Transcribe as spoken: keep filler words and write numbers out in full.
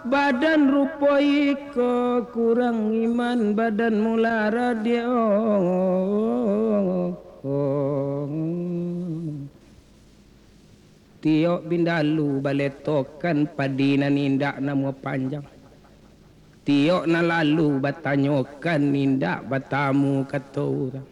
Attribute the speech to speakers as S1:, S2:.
S1: badan rupoi ko kurang iman badan mulara dia Tio bindalu baletokan padina nindak nama panjang Tio na lalu batanyokan nindak batamu kata orang